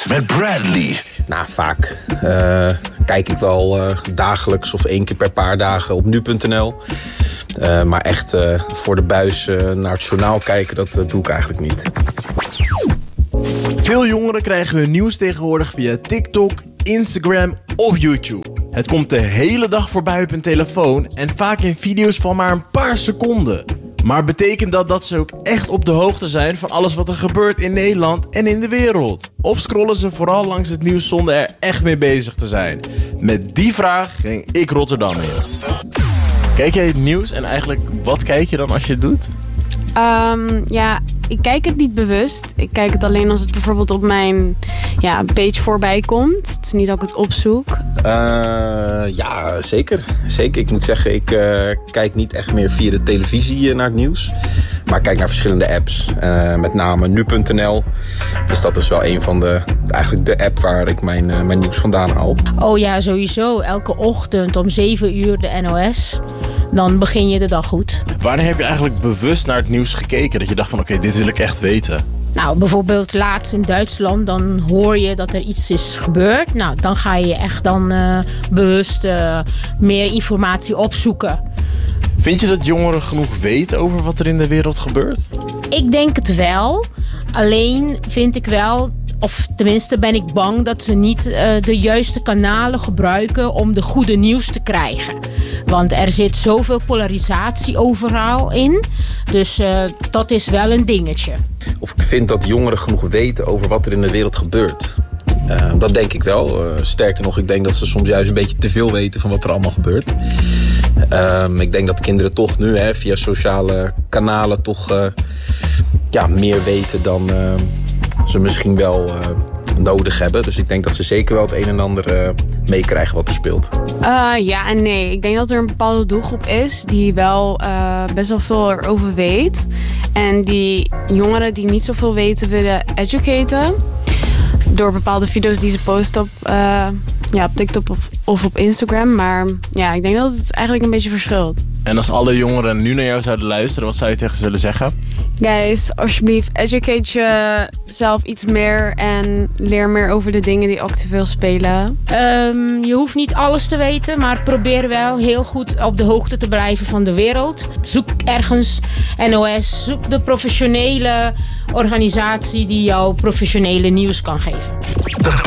met Bradley. Nou, vaak kijk ik wel dagelijks of 1 keer per paar dagen op nu.nl. Maar echt voor de buis naar het journaal kijken, dat doe ik eigenlijk niet. Veel jongeren krijgen hun nieuws tegenwoordig via TikTok, Instagram of YouTube. Het komt de hele dag voorbij op hun telefoon en vaak in video's van maar een paar seconden. Maar betekent dat dat ze ook echt op de hoogte zijn van alles wat er gebeurt in Nederland en in de wereld? Of scrollen ze vooral langs het nieuws zonder er echt mee bezig te zijn? Met die vraag ging ik Rotterdam in. Kijk jij het nieuws en eigenlijk wat kijk je dan als je het doet? Ja, ik kijk het niet bewust. Ik kijk het alleen als het bijvoorbeeld op mijn page voorbij komt. Het is niet dat ik het opzoek. Ja, zeker. Ik moet zeggen, ik kijk niet echt meer via de televisie naar het nieuws. Maar ik kijk naar verschillende apps. Met name nu.nl. Dus dat is wel een van eigenlijk de app waar ik mijn nieuws vandaan haal. Oh ja, sowieso. Elke ochtend om 7 uur de NOS. Dan begin je de dag goed. Wanneer heb je eigenlijk bewust naar het nieuws gekeken? Dat je dacht van oké, dit wil ik echt weten. Nou, bijvoorbeeld laatst in Duitsland, dan hoor je dat er iets is gebeurd. Nou, dan ga je echt bewust meer informatie opzoeken. Vind je dat jongeren genoeg weten over wat er in de wereld gebeurt? Ik denk het wel. Alleen vind ik wel, of tenminste ben ik bang dat ze niet de juiste kanalen gebruiken om de goede nieuws te krijgen. Want er zit zoveel polarisatie overal in. Dus dat is wel een dingetje. Of ik vind dat jongeren genoeg weten over wat er in de wereld gebeurt. Dat denk ik wel. Sterker nog, ik denk dat ze soms juist een beetje te veel weten van wat er allemaal gebeurt. Ik denk dat kinderen toch nu via sociale kanalen toch meer weten dan ze misschien wel nodig hebben. Dus ik denk dat ze zeker wel het een en ander meekrijgen wat er speelt. Ja en nee. Ik denk dat er een bepaalde doelgroep is die wel best wel veel erover weet. En die jongeren die niet zoveel weten willen educaten. Door bepaalde video's die ze posten op TikTok of op Instagram. Maar ja, ik denk dat het eigenlijk een beetje verschilt. En als alle jongeren nu naar jou zouden luisteren, wat zou je tegen ze willen zeggen? Guys, alsjeblieft, educate jezelf iets meer en leer meer over de dingen die actueel spelen. Je hoeft niet alles te weten, maar probeer wel heel goed op de hoogte te blijven van de wereld. Zoek ergens NOS, zoek de professionele organisatie die jou professionele nieuws kan geven.